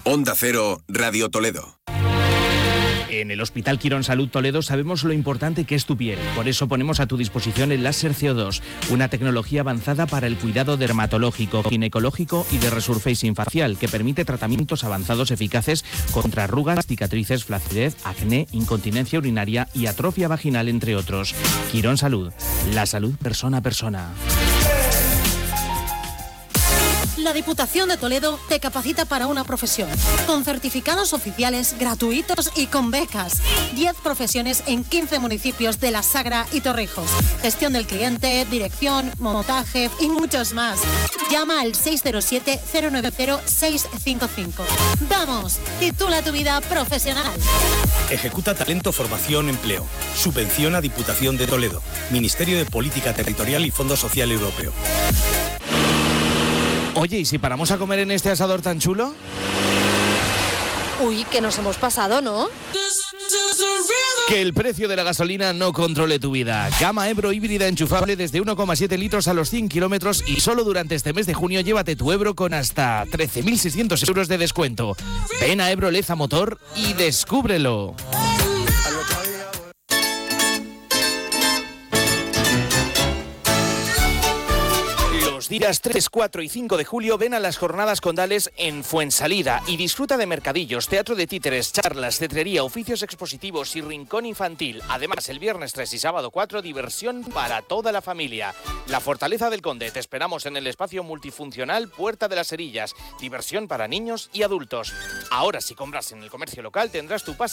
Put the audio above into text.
Onda Cero, Radio Toledo. En el Hospital Quirón Salud Toledo sabemos lo importante que es tu piel. Por eso ponemos a tu disposición el láser CO2, una tecnología avanzada para el cuidado dermatológico, ginecológico y de resurfacing facial, que permite tratamientos avanzados eficaces contra arrugas, cicatrices, flacidez, acné, incontinencia urinaria y atrofia vaginal, entre otros. Quirón Salud, la salud persona a persona. La Diputación de Toledo te capacita para una profesión, con certificados oficiales gratuitos y con becas. 10 profesiones en 15 municipios de La Sagra y Torrijos. Gestión del cliente, dirección, montaje y muchos más. Llama al 607-090-655. ¡Vamos! Titula tu vida profesional. Ejecuta talento, formación, empleo. Subvenciona Diputación de Toledo. Ministerio de Política Territorial y Fondo Social Europeo. Oye, ¿y si paramos a comer en este asador tan chulo? Uy, que nos hemos pasado, ¿no? Que el precio de la gasolina no controle tu vida. Gama Ebro híbrida enchufable desde 1,7 litros a los 100 kilómetros y solo durante este mes de junio llévate tu Ebro con hasta 13.600 euros de descuento. Ven a Ebro Leza Motor y descúbrelo. Días 3, 4 y 5 de julio ven a las Jornadas Condales en Fuensalida y disfruta de mercadillos, teatro de títeres, charlas, cetrería, oficios expositivos y rincón infantil. Además, el viernes 3 y sábado 4, diversión para toda la familia. La Fortaleza del Conde, te esperamos en el espacio multifuncional Puerta de las Herillas. Diversión para niños y adultos. Ahora, si compras en el comercio local, tendrás tu pase